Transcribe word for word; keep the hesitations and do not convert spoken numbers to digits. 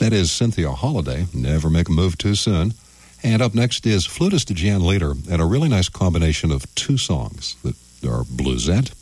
That is Cynthia Holiday, Never Make a Move Too Soon. And up next is flutist Jan Leader, and a really nice combination of two songs that are bluesette